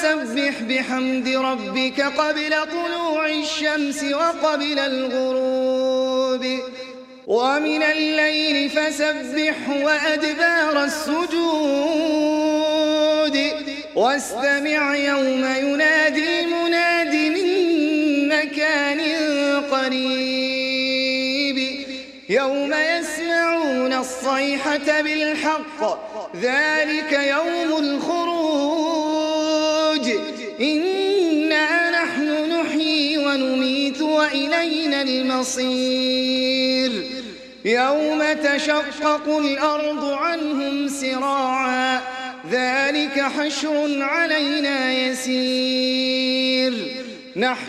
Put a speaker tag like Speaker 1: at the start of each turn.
Speaker 1: فسبح بحمد ربك قبل طلوع الشمس وقبل الغروب ومن الليل فسبح وأدبار السجود واستمع يوم ينادي المناد من مكان قريب يوم يسمعون الصيحة بالحق ذلك يوم الخروج إنا نحن نحيي ونميت وإلينا المصير يوم تشقق الأرض عنهم سراعا ذلك حشر علينا يسير